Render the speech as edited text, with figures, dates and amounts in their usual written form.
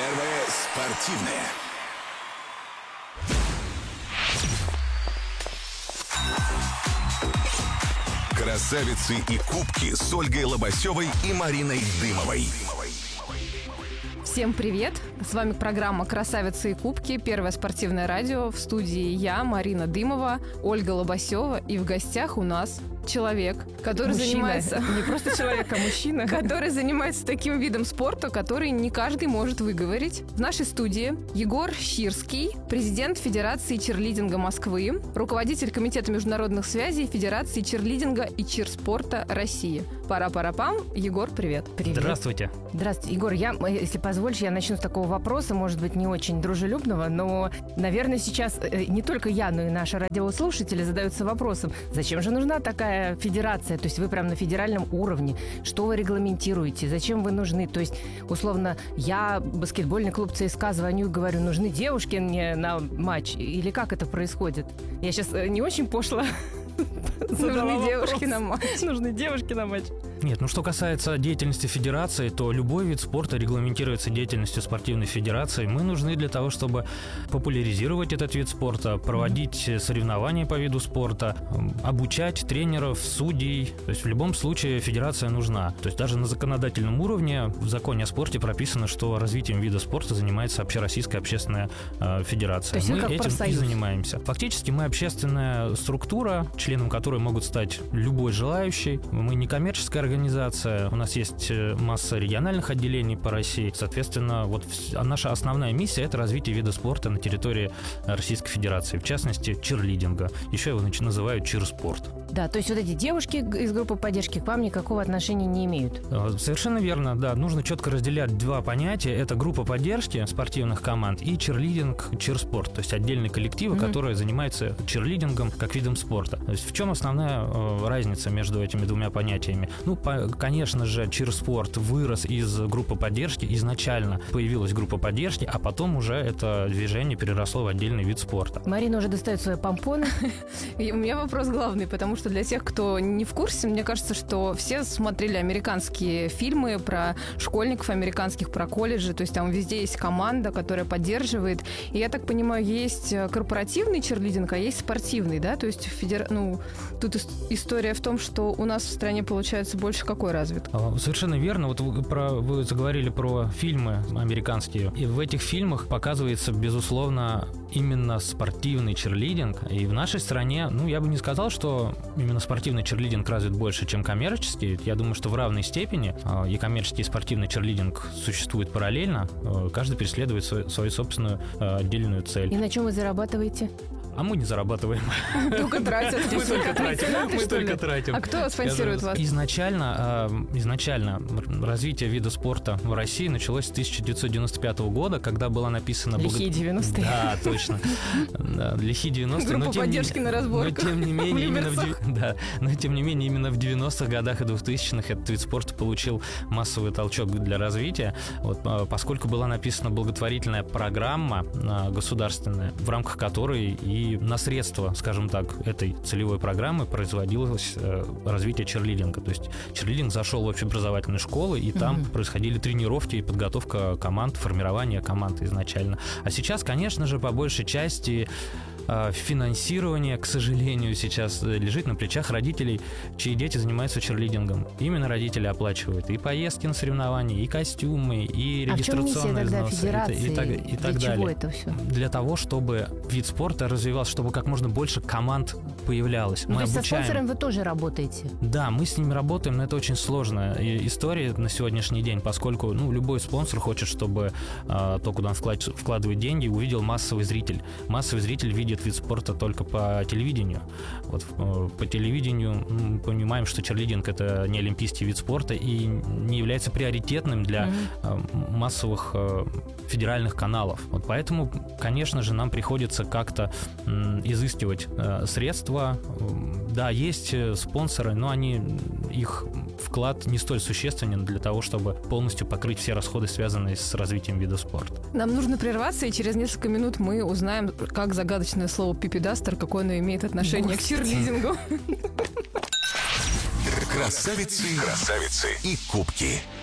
Первое спортивное. Красавицы и кубки с Ольгой Лобасевой и Мариной Дымовой. Всем привет! С вами программа «Красавицы и кубки», первое спортивное радио. В студии я, Марина Дымова, Ольга Лобасева. И в гостях у нас человек, который занимается... Не просто человек, а мужчина. Который занимается таким видом спорта, который не каждый может выговорить. В нашей студии Егор Щирский, президент Федерации чирлидинга Москвы, руководитель Комитета международных связей Федерации чирлидинга и чирспорта России. Пара-пара-пам. Егор, привет. Привет. Здравствуйте. Здравствуйте, Егор. Если позволишь, я начну с такого вопроса, может быть, не очень дружелюбного, но, наверное, сейчас не только я, но и наши радиослушатели задаются вопросом, зачем же нужна такая федерация? То есть вы прям на федеральном уровне. Что вы регламентируете? Зачем вы нужны? То есть, условно, я, баскетбольный клуб ЦСКА, звоню и говорю, нужны девушки мне на матч? Или как это происходит? Я сейчас не очень пошло Нужны девушки на матч. Нужны девушки на матч. Нет, что касается деятельности федерации, то любой вид спорта регламентируется деятельностью спортивной федерации. Мы нужны для того, чтобы популяризировать этот вид спорта, проводить соревнования по виду спорта, обучать тренеров, судей. То есть в любом случае федерация нужна. То есть даже на законодательном уровне в законе о спорте прописано, что развитием вида спорта занимается Общероссийская общественная федерация. То есть мы этим профсоюз. и занимаемся. Фактически мы общественная структура, членом которой могут стать любой желающий. Мы не коммерческая организация, у нас есть масса региональных отделений по России. Соответственно, наша основная миссия – это развитие вида спорта на территории Российской Федерации, в частности, чирлидинга. Еще его называют чирспорт. Да, то есть вот эти девушки из группы поддержки к вам никакого отношения не имеют? Совершенно верно, да. Нужно четко разделять два понятия. Это группа поддержки спортивных команд и чирлидинг, чирспорт. То есть отдельные коллективы, которые занимаются чирлидингом как видом спорта. То есть в чем основная разница между этими двумя понятиями? Конечно же, чирспорт вырос из группы поддержки. Изначально появилась группа поддержки, а потом уже это движение переросло в отдельный вид спорта. Марина уже достает свои помпоны. И у меня вопрос главный, потому что для тех, кто не в курсе, мне кажется, что все смотрели американские фильмы про школьников американских, про колледжи. То есть там везде есть команда, которая поддерживает. И я так понимаю, есть корпоративный чирлидинг, а есть спортивный, да? То есть тут история в том, что у нас в стране получается больше какой развит? Совершенно верно. Вы заговорили про фильмы американские. И в этих фильмах показывается, безусловно, именно спортивный чирлидинг. И в нашей стране, я бы не сказал, что именно спортивный чирлидинг развит больше, чем коммерческий. Я думаю, что в равной степени и коммерческий, и спортивный чирлидинг существуют параллельно. Каждый преследует свою собственную отдельную цель. И на чем вы зарабатываете? А мы не зарабатываем. Только тратят. Мы только тратим. А кто спонсирует вас? Изначально развитие вида спорта в России началось с 1995 года, когда была написана... Лихие 90-е. Да, точно. Лихие 90-е. Группа поддержки на разборках. Но тем не менее, именно в 90-х годах и 2000-х этот вид спорта получил массовый толчок для развития. Поскольку была написана благотворительная программа государственная, в рамках которой и на средства, скажем так, этой целевой программы производилось развитие чирлидинга. То есть чирлидинг зашел в общеобразовательные школы, и там происходили тренировки и подготовка команд, формирование команд изначально. А сейчас, конечно же, по большей части финансирование, к сожалению, сейчас лежит на плечах родителей, чьи дети занимаются чирлидингом. Именно родители оплачивают и поездки на соревнования, и костюмы, и регистрационные взносы, и так Для далее. чего это все? Для того, чтобы вид спорта развивался, чтобы как можно больше команд появлялось. Мы То есть обучаем. со спонсорами вы тоже работаете? Да, мы с ними работаем, но это очень сложная история на сегодняшний день, поскольку у спонсор хочет, чтобы то, куда он вкладывает деньги, увидел массовый зритель. Массовый зритель видит вид спорта только по телевидению. По телевидению мы понимаем, что чирлидинг – это не олимпийский вид спорта и не является приоритетным для массовых федеральных каналов. Поэтому, конечно же, нам приходится как-то изыскивать средства. Да, есть спонсоры, но их вклад не столь существенен для того, чтобы полностью покрыть все расходы, связанные с развитием вида спорта. Нам нужно прерваться, и через несколько минут мы узнаем, как загадочное слово «пипедастер», какое оно имеет отношение к чирлидингу. Красавицы и кубки.